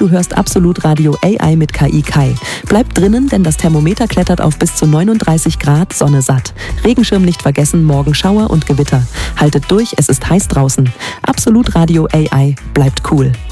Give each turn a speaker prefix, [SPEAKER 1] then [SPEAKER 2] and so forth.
[SPEAKER 1] du hörst Absolut Radio AI mit KI Kai. Bleib drinnen, denn das Thermometer klettert auf bis zu 39 Grad, Sonne satt. Regenschirm nicht vergessen, morgen Schauer und Gewitter. Haltet durch, es ist heiß draußen. Absolut Radio AI bleibt cool.